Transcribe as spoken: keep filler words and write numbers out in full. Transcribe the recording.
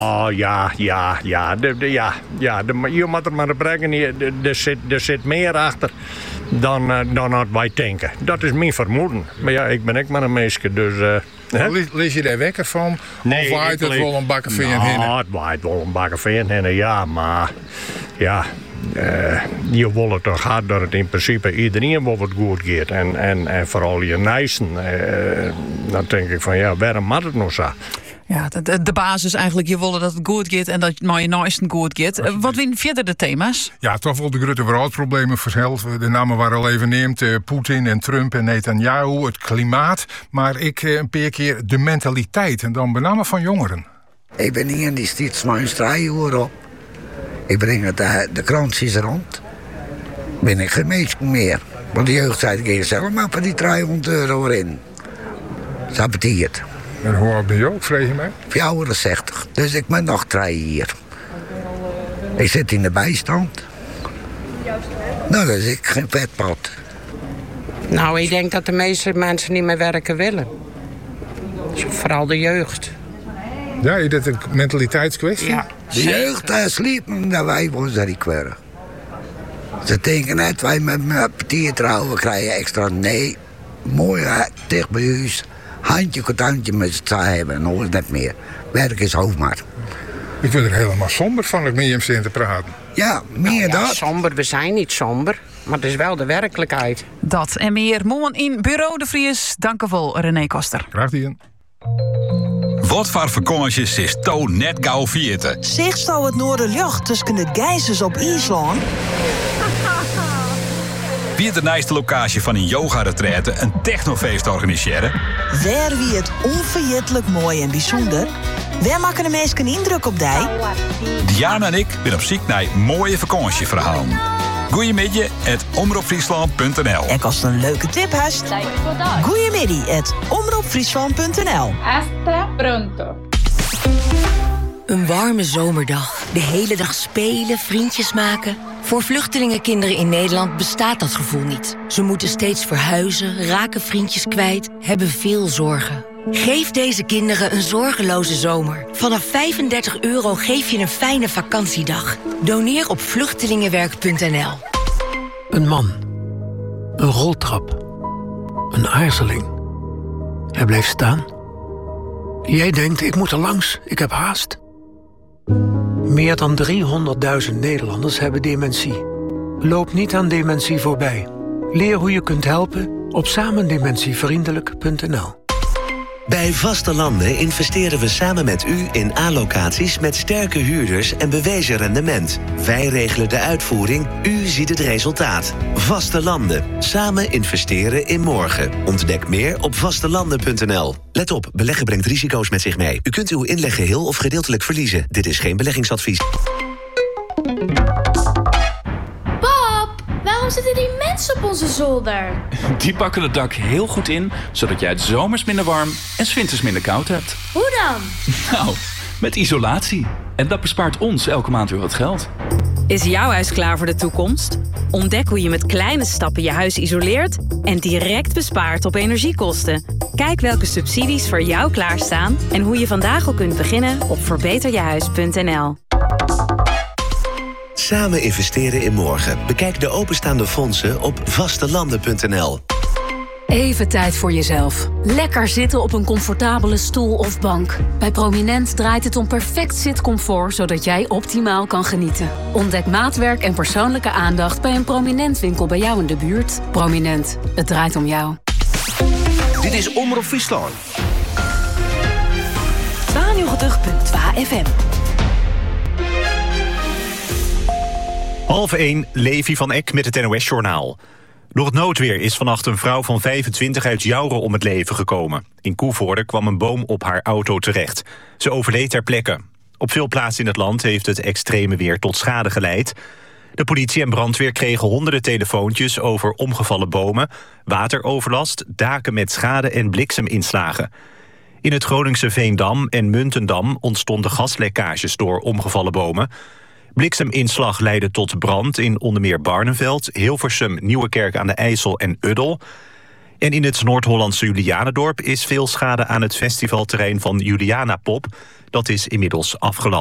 Oh ja, ja, ja. De, de, ja, ja de, je moet er maar brengen. Er, er, zit, er zit meer achter dan, uh, dan wat wij denken. Dat is mijn vermoeden. Maar ja, ik ben ook maar een meisje, dus... Uh, Lees je daar wekker van? Nee, of waait het le- wel een bakken veen nou, heen? het waait wel een bakken veen heen, ja. Maar ja, uh, je wil het toch hard dat het in principe iedereen wel wat goed gaat. En, en, en vooral je nijsten. Uh, dan denk ik van ja, waarom moet het nog zo? Ja, de, de basis eigenlijk, je wil dat het goed gaat en dat het maar je naasten goed gaat. Uh, wat zijn verder de thema's? Ja, toch wel de grote wereldproblemen vanzelf. De namen waren al even neemt. Uh, Poetin en Trump en Netanyahu, het klimaat. Maar ik uh, een paar keer de mentaliteit. En dan met name van jongeren. Ik ben hier in die steeds mijn strijd op. Ik breng het de, de krantjes rond. Ben ik geen meisje meer. Want de jeugd zei, ik ga zelf maar voor die driehonderd euro in. Saboteerd. En hoe oud ben je ook, vrees je mij? vijfenzestig, dus ik ben nog drie hier. Ik zit in de bijstand. Nou, dus ik geen vetpad. Nou, ik denk dat de meeste mensen niet meer werken willen. Vooral de jeugd. Ja, is dat een mentaliteitskwestie? Ja, de jeugd uh, sliepen, dat wij ons daar niet kweren. Ze denken net, wij met mijn partier trouwen krijgen extra. Nee, mooi uh, dicht bij huis. Handje, contantje met z'n tweeën hebben en nooit net meer. Werk is hoofdmaat. Ik wil er helemaal somber van ik met je zitten te praten. Ja, meer nou, ja, dat. Somber, we zijn niet somber, maar het is wel de werkelijkheid. Dat en meer morgen in Bureau de Vries. Dank u wel, René Koster. Graag die. Wat voor vakanties is to net gauw vierten? Zeg zou het Noorderjocht tussen de geizers op IJsland? Wie de nijste locatie van een yoga-retraite een technofeest organiseren? Waar wie het onvergetelijk mooi en bijzonder? Waar maken de meesten een indruk op die? Diana en ik zijn op zoek naar mooie vakantieverhalen. Goeiemiddag at omroepfriesland punt n l. En als het een leuke tip hast, goeiemiddag at omroepfriesland punt n l. Hasta pronto. Een warme zomerdag. De hele dag spelen, vriendjes maken. Voor vluchtelingenkinderen in Nederland bestaat dat gevoel niet. Ze moeten steeds verhuizen, raken vriendjes kwijt, hebben veel zorgen. Geef deze kinderen een zorgeloze zomer. Vanaf vijfendertig euro geef je een fijne vakantiedag. Doneer op vluchtelingenwerk punt n l. Een man. Een roltrap. Een aarzeling. Hij bleef staan. Jij denkt, ik moet er langs, ik heb haast. Meer dan driehonderdduizend Nederlanders hebben dementie. Loop niet aan dementie voorbij. Leer hoe je kunt helpen op samendementievriendelijk punt n l. Bij Vaste Landen investeren we samen met u in A-locaties met sterke huurders en bewezen rendement. Wij regelen de uitvoering, u ziet het resultaat. Vaste Landen. Samen investeren in morgen. Ontdek meer op vastelanden punt n l. Let op, beleggen brengt risico's met zich mee. U kunt uw inleg geheel of gedeeltelijk verliezen. Dit is geen beleggingsadvies. Waarom zitten die mensen op onze zolder? Die pakken het dak heel goed in, zodat jij het zomers minder warm en 's winters minder koud hebt. Hoe dan? Nou, met isolatie. En dat bespaart ons elke maand weer wat geld. Is jouw huis klaar voor de toekomst? Ontdek hoe je met kleine stappen je huis isoleert en direct bespaart op energiekosten. Kijk welke subsidies voor jou klaarstaan en hoe je vandaag al kunt beginnen op verbeter je huis punt n l. Samen investeren in morgen. Bekijk de openstaande fondsen op vastelanden punt n l. Even tijd voor jezelf. Lekker zitten op een comfortabele stoel of bank. Bij Prominent draait het om perfect zitcomfort, zodat jij optimaal kan genieten. Ontdek maatwerk en persoonlijke aandacht bij een Prominent winkel bij jou in de buurt. Prominent, het draait om jou. Dit is Omroep Friesland. tweeënnegentig komma twee F M. Half één, Levi van Eck met het N O S-journaal. Door het noodweer is vannacht een vrouw van vijfentwintig uit Jouren om het leven gekomen. In Koevoorde kwam een boom op haar auto terecht. Ze overleed ter plekke. Op veel plaatsen in het land heeft het extreme weer tot schade geleid. De politie en brandweer kregen honderden telefoontjes over omgevallen bomen, wateroverlast, daken met schade en blikseminslagen. In het Groningse Veendam en Muntendam ontstonden gaslekkages door omgevallen bomen. Blikseminslag leidde tot brand in onder meer Barneveld, Hilversum, Nieuwekerk aan de IJssel en Uddel. En in het Noord-Hollandse Julianendorp is veel schade aan het festivalterrein van Juliana Pop. Dat is inmiddels afgelast.